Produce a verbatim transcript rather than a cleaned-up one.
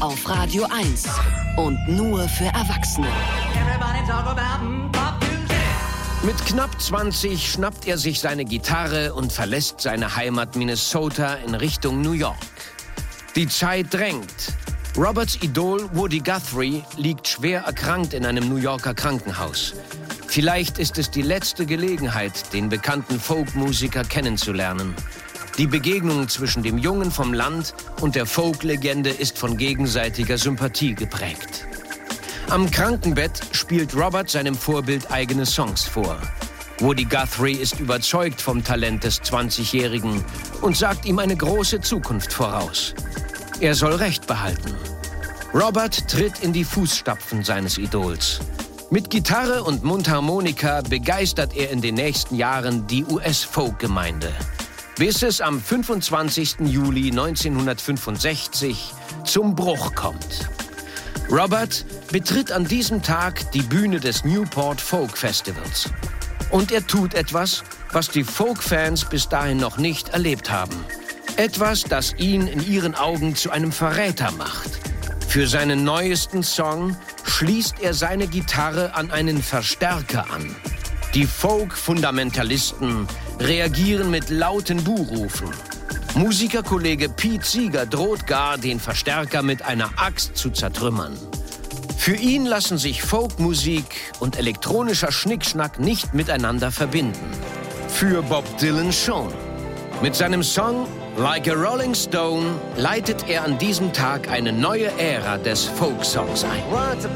auf Radio eins und nur für Erwachsene. Mit knapp zwanzig schnappt er sich seine Gitarre und verlässt seine Heimat Minnesota in Richtung New York. Die Zeit drängt. Roberts Idol Woody Guthrie liegt schwer erkrankt in einem New Yorker Krankenhaus. Vielleicht ist es die letzte Gelegenheit, den bekannten Folkmusiker kennenzulernen. Die Begegnung zwischen dem Jungen vom Land und der Folklegende ist von gegenseitiger Sympathie geprägt. Am Krankenbett spielt Robert seinem Vorbild eigene Songs vor. Woody Guthrie ist überzeugt vom Talent des zwanzigjährigen und sagt ihm eine große Zukunft voraus. Er soll Recht behalten. Robert tritt in die Fußstapfen seines Idols. Mit Gitarre und Mundharmonika begeistert er in den nächsten Jahren die U S-Folk-Gemeinde, bis es am fünfundzwanzigsten Juli neunzehnhundertfünfundsechzig zum Bruch kommt. Robert betritt an diesem Tag die Bühne des Newport Folk Festivals. Und er tut etwas, was die Folk-Fans bis dahin noch nicht erlebt haben. Etwas, das ihn in ihren Augen zu einem Verräter macht. Für seinen neuesten Song schließt er seine Gitarre an einen Verstärker an. Die Folk-Fundamentalisten reagieren mit lauten Buhrufen. Musikerkollege Pete Seeger droht gar, den Verstärker mit einer Axt zu zertrümmern. Für ihn lassen sich Folkmusik und elektronischer Schnickschnack nicht miteinander verbinden. Für Bob Dylan schon. Mit seinem Song Like a Rolling Stone leitet er an diesem Tag eine neue Ära des Folksongs ein.